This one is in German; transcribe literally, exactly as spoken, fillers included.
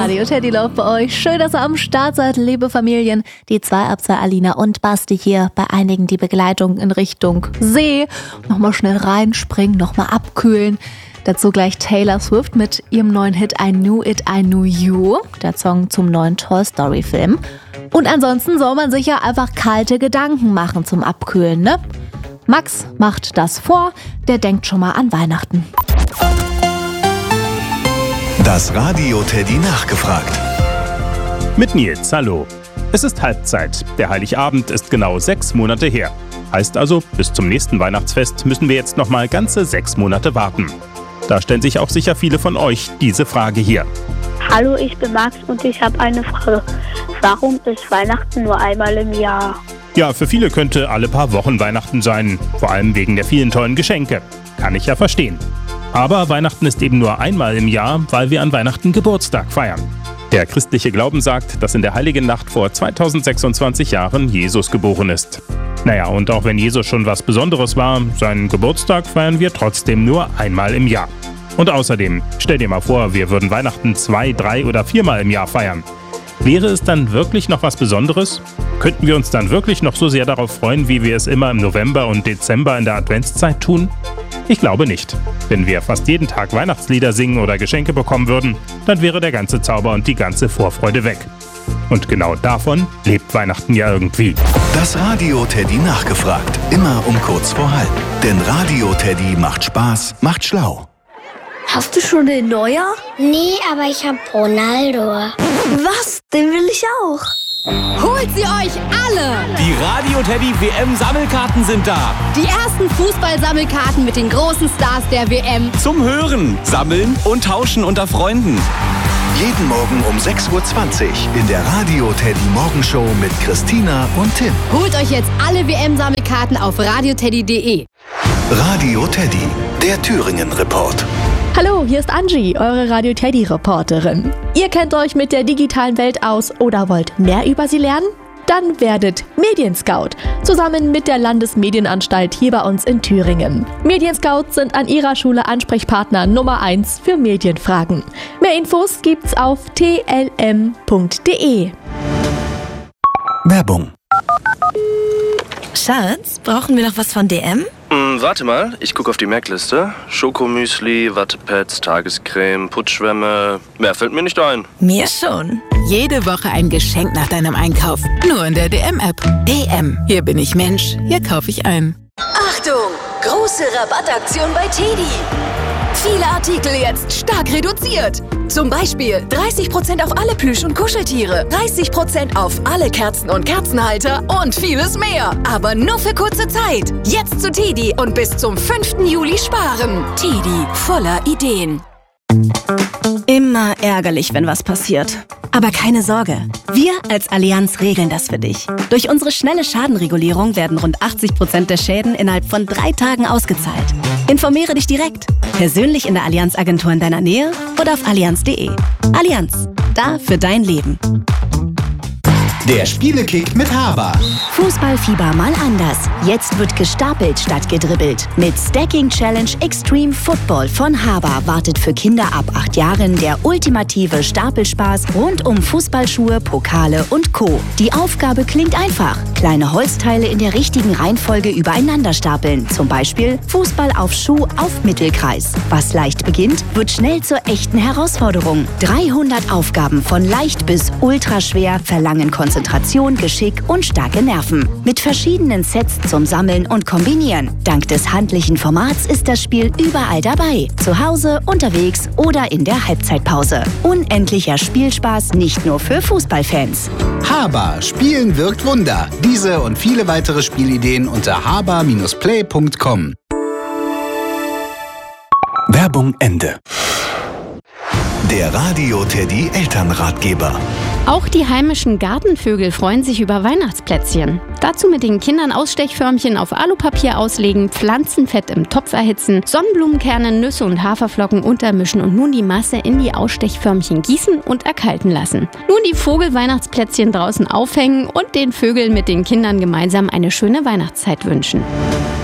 Radio Teddy Love bei euch. Schön, dass ihr am Start seid, liebe Familien. Die zwei Absei Alina und Basti hier. Bei einigen die Begleitung in Richtung See. Nochmal schnell reinspringen, nochmal abkühlen. Dazu gleich Taylor Swift mit ihrem neuen Hit I Knew It, I Knew You. Der Song zum neuen Toy Story Film. Und ansonsten soll man sich ja einfach kalte Gedanken machen zum Abkühlen, ne? Max macht das vor, der denkt schon mal an Weihnachten. Das Radio Teddy nachgefragt. Mit Nils, hallo. Es ist Halbzeit. Der Heiligabend ist genau sechs Monate her. Heißt also, bis zum nächsten Weihnachtsfest müssen wir jetzt noch mal ganze sechs Monate warten. Da stellen sich auch sicher viele von euch diese Frage hier. Hallo, ich bin Max und ich habe eine Frage. Warum ist Weihnachten nur einmal im Jahr? Ja, für viele könnte alle paar Wochen Weihnachten sein, vor allem wegen der vielen tollen Geschenke. Kann ich ja verstehen. Aber Weihnachten ist eben nur einmal im Jahr, weil wir an Weihnachten Geburtstag feiern. Der christliche Glauben sagt, dass in der heiligen Nacht vor zweitausendsechsundzwanzig Jahren Jesus geboren ist. Naja, und auch wenn Jesus schon was Besonderes war, seinen Geburtstag feiern wir trotzdem nur einmal im Jahr. Und außerdem, stell dir mal vor, wir würden Weihnachten zwei, drei oder viermal im Jahr feiern. Wäre es dann wirklich noch was Besonderes? Könnten wir uns dann wirklich noch so sehr darauf freuen, wie wir es immer im November und Dezember in der Adventszeit tun? Ich glaube nicht. Wenn wir fast jeden Tag Weihnachtslieder singen oder Geschenke bekommen würden, dann wäre der ganze Zauber und die ganze Vorfreude weg. Und genau davon lebt Weihnachten ja irgendwie. Das Radio Teddy nachgefragt. Immer um kurz vor halb. Denn Radio Teddy macht Spaß, macht schlau. Hast du schon den Neujahr? Nee, aber ich hab Ronaldo. Was? Den will ich auch. Holt sie euch alle! Die Radio Teddy W M-Sammelkarten sind da. Die ersten Fußball-Sammelkarten mit den großen Stars der W M. Zum Hören, Sammeln und Tauschen unter Freunden. Jeden Morgen um sechs Uhr zwanzig in der Radio Teddy Morgenshow mit Christina und Tim. Holt euch jetzt alle W M-Sammelkarten auf radioteddy punkt de. Radio Teddy, der Thüringen-Report. Hallo, hier ist Angie, eure Radio Teddy Reporterin. Ihr kennt euch mit der digitalen Welt aus oder wollt mehr über sie lernen? Dann werdet Medienscout, zusammen mit der Landesmedienanstalt hier bei uns in Thüringen. Medienscouts sind an ihrer Schule Ansprechpartner Nummer eins für Medienfragen. Mehr Infos gibt's auf t l m punkt de. Werbung. Schatz, brauchen wir noch was von D M? Hm, warte mal, ich gucke auf die Merkliste. Schokomüsli, Wattepads, Tagescreme, Putzschwämme. Mehr fällt mir nicht ein. Mir schon. Jede Woche ein Geschenk nach deinem Einkauf. Nur in der D M-App. D M. Hier bin ich Mensch. Hier kaufe ich ein. Achtung! Große Rabattaktion bei Teddy. Viele Artikel jetzt stark reduziert. Zum Beispiel dreißig Prozent auf alle Plüsch- und Kuscheltiere, dreißig Prozent auf alle Kerzen und Kerzenhalter und vieles mehr. Aber nur für kurze Zeit. Jetzt zu Teddy und bis zum fünften Juli sparen. Teddy, voller Ideen. Immer ärgerlich, wenn was passiert. Aber keine Sorge, wir als Allianz regeln das für dich. Durch unsere schnelle Schadenregulierung werden rund achtzig Prozent der Schäden innerhalb von drei Tagen ausgezahlt. Informiere dich direkt, persönlich in der Allianz-Agentur in deiner Nähe oder auf allianz punkt de. Allianz, da für dein Leben. Der Spielekick mit Haber. Fußballfieber mal anders. Jetzt wird gestapelt statt gedribbelt. Mit Stacking Challenge Extreme Football von Haber wartet für Kinder ab acht Jahren der ultimative Stapelspaß rund um Fußballschuhe, Pokale und Co. Die Aufgabe klingt einfach. Kleine Holzteile in der richtigen Reihenfolge übereinander stapeln. Zum Beispiel Fußball auf Schuh auf Mittelkreis. Was leicht beginnt, wird schnell zur echten Herausforderung. dreihundert Aufgaben von leicht bis ultraschwer verlangen Konzentration, Geschick und starke Nerven. Mit verschiedenen Sets zum Sammeln und Kombinieren. Dank des handlichen Formats ist das Spiel überall dabei. Zu Hause, unterwegs oder in der Halbzeitpause. Unendlicher Spielspaß nicht nur für Fußballfans. Haber, Spielen wirkt Wunder. Diese und viele weitere Spielideen unter haber Bindestrich play Punkt com. Werbung Ende. Der Radio Teddy Elternratgeber. Auch die heimischen Gartenvögel freuen sich über Weihnachtsplätzchen. Dazu mit den Kindern Ausstechförmchen auf Alupapier auslegen, Pflanzenfett im Topf erhitzen, Sonnenblumenkerne, Nüsse und Haferflocken untermischen und nun die Masse in die Ausstechförmchen gießen und erkalten lassen. Nun die Vogelweihnachtsplätzchen draußen aufhängen und den Vögeln mit den Kindern gemeinsam eine schöne Weihnachtszeit wünschen.